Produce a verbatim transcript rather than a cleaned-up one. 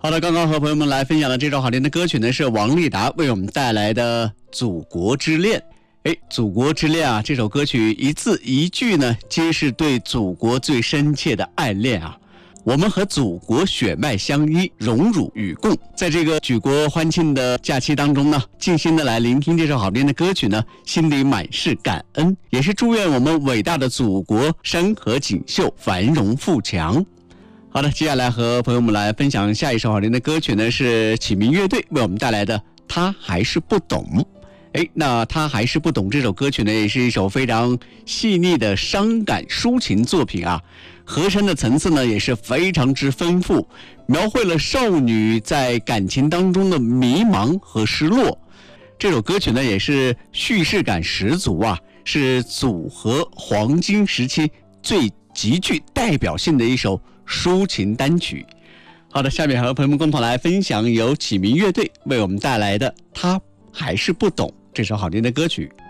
好的，刚刚和朋友们来分享的这首好听的歌曲呢，是王丽达为我们带来的《祖国之恋》。哎，祖国之恋啊，这首歌曲一字一句呢，皆是对祖国最深切的爱恋啊。我们和祖国血脉相依，荣辱与共。在这个举国欢庆的假期当中呢，静心的来聆听这首好听的歌曲呢，心里满是感恩，也是祝愿我们伟大的祖国山河锦绣，繁荣富强。好的，接下来和朋友们来分享下一首好听的歌曲呢，是启明乐队为我们带来的《他还是不懂》。哎，那他还是不懂这首歌曲呢，也是一首非常细腻的伤感抒情作品啊。和声的层次呢也是非常之丰富，描绘了少女在感情当中的迷茫和失落。这首歌曲呢也是叙事感十足啊，是组合黄金时期最极具代表性的一首抒情单曲。好的，下面和朋友们共同来分享由启明乐队为我们带来的《他还是不懂》这首好听的歌曲。